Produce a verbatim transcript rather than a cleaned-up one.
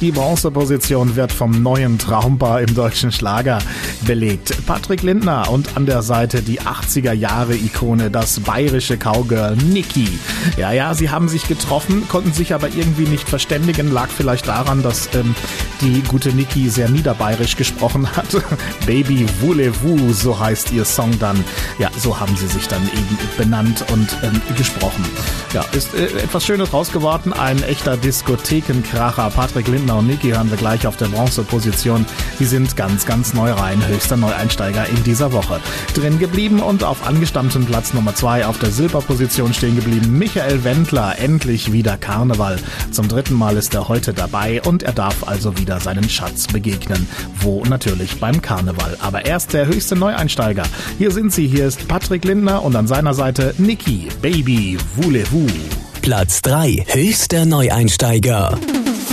Die Bronzeposition wird vom neuen Traumpaar im deutschen Schlager belegt. Patrick Lindner und an der Seite die achtziger-Jahre-Ikone, das bayerische Cowgirl Niki. Ja, ja, sie haben sich getroffen, konnten sich aber irgendwie nicht verständigen. Lag vielleicht daran, dass ähm, die gute Niki sehr niederbayerisch gesprochen hat. Baby voulez-vous, so heißt ihr Song dann. Ja, so haben sie sich dann eben benannt und ähm, gesprochen. Ja, ist äh, etwas Schönes raus geworden. Ein echter Diskothekenkracher. Patrick Lindner und Niki hören wir gleich auf der Bronzeposition. Die sind ganz, ganz neu rein. Höchster Neueinsteiger in dieser Woche. Drin geblieben und auf angestammtem Platz Nummer zwei auf der Silberposition stehen geblieben. Michael Wendler, endlich wieder Karneval. Zum dritten Mal ist er heute dabei und er darf also wieder seinen Schatz begegnen. Wo? Natürlich beim Karneval. Aber erst der höchste Neueinsteiger. Hier sind sie. Hier ist Patrick Lindner und an seiner Seite Niki. Baby voulez-vous. Platz drei. Höchster Neueinsteiger.